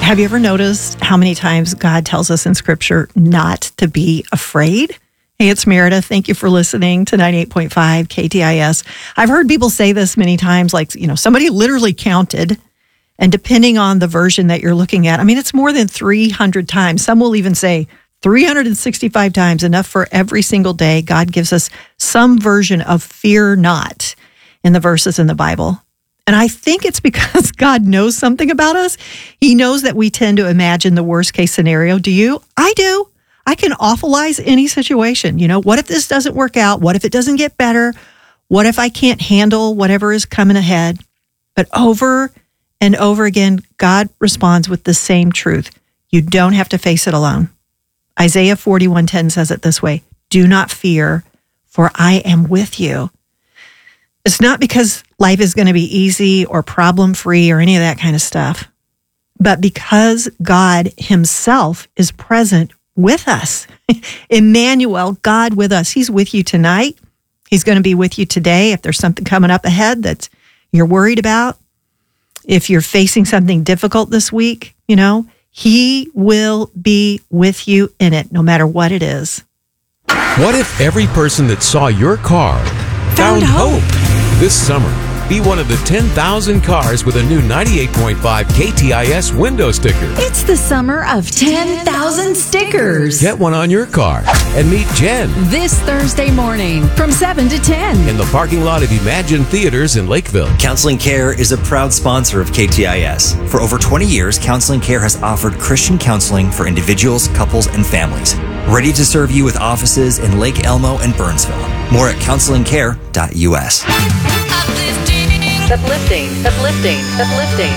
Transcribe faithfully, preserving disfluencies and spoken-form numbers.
Have you ever noticed how many times God tells us in Scripture not to be afraid? Hey, it's Meredith. Thank you for listening to ninety-eight point five K T I S. I've heard people say this many times, like, you know, somebody literally counted, and depending on the version that you're looking at, I mean, it's more than three hundred times. Some will even say three hundred sixty-five times, enough for every single day. God gives us some version of fear not in the verses in the Bible. And I think it's because God knows something about us. He knows that we tend to imagine the worst case scenario. Do you? I do. I can awfulize any situation. You know, what if this doesn't work out? What if it doesn't get better? What if I can't handle whatever is coming ahead? But over and over again, God responds with the same truth. You don't have to face it alone. Isaiah forty-one ten says it this way: do not fear, for I am with you. It's not because life is going to be easy or problem-free or any of that kind of stuff, but because God himself is present with us. Emmanuel, God with us. He's with you tonight. He's going to be with you today. If there's something coming up ahead that you're worried about, if you're facing something difficult this week, you know, he will be with you in it, no matter what it is. What if every person that saw your car found, found hope? hope? This summer, be one of the ten thousand cars with a new ninety-eight point five K T I S window sticker. It's the summer of ten thousand stickers. Get one on your car and meet Jen this Thursday morning from seven to ten in the parking lot of Imagine Theaters in Lakeville. Counseling Care is a proud sponsor of K T I S. For over twenty years, Counseling Care has offered Christian counseling for individuals, couples, and families. Ready to serve you with offices in Lake Elmo and Burnsville. More at counseling care dot U S. Uplifting, uplifting, uplifting.